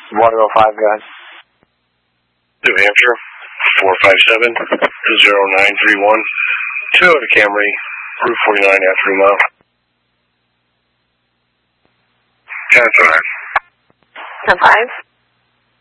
105, guys. New Hampshire, 457-0931. Toyota Camry, Route 49, half 3 mile. 10-5. 10-5.